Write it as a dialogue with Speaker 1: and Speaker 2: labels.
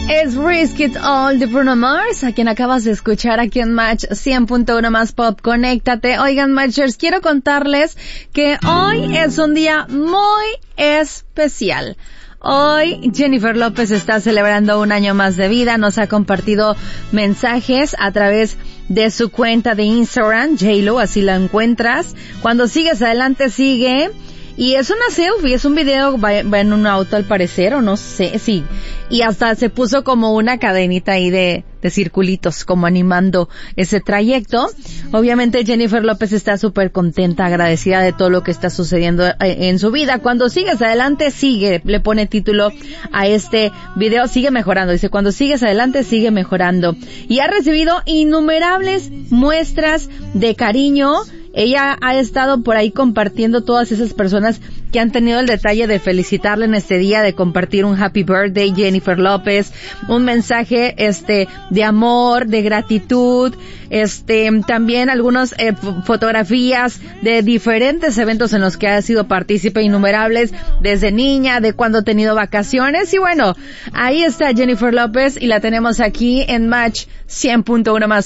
Speaker 1: Es Risk It All de Bruno Mars, a quien acabas de escuchar aquí en Match 100.1 más pop. Conéctate. Oigan, Matchers, quiero contarles que hoy es un día muy especial. Hoy Jennifer López está celebrando un año más de vida. Nos ha compartido mensajes a través de su cuenta de Instagram, JLo, así la encuentras. Cuando sigues adelante, sigue. Y es una selfie, es un video, va en un auto al parecer, o no sé, sí. Y hasta se puso como una cadenita ahí de circulitos, como animando ese trayecto. Obviamente Jennifer López está súper contenta, agradecida de todo lo que está sucediendo en su vida. Cuando sigues adelante, sigue, le pone título a este video, sigue mejorando. Dice, cuando sigues adelante, sigue mejorando. Y ha recibido innumerables muestras de cariño. Ella ha estado por ahí compartiendo todas esas personas que han tenido el detalle de felicitarle en este día, de compartir un happy birthday, Jennifer López, un mensaje, de amor, de gratitud, también algunas, fotografías de diferentes eventos en los que ha sido partícipe, innumerables, desde niña, de cuando ha tenido vacaciones, y bueno, ahí está Jennifer López, y la tenemos aquí en Match 100.1 más.